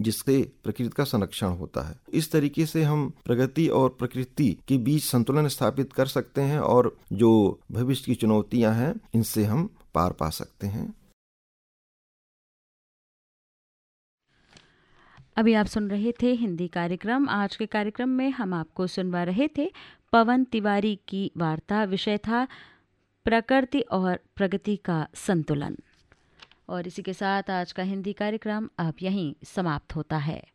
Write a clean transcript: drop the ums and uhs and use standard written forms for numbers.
जिससे प्रकृति का संरक्षण होता है। इस तरीके से हम प्रगति और प्रकृति के बीच संतुलन स्थापित कर सकते हैं और जो भविष्य की चुनौतियां हैं इनसे हम पार पा सकते हैं। अभी आप सुन रहे थे हिंदी कार्यक्रम। आज के कार्यक्रम में हम आपको सुनवा रहे थे पवन तिवारी की वार्ता। विषय था प्रकृति और प्रगति का संतुलन। और इसी के साथ आज का हिंदी कार्यक्रम अब यहीं समाप्त होता है।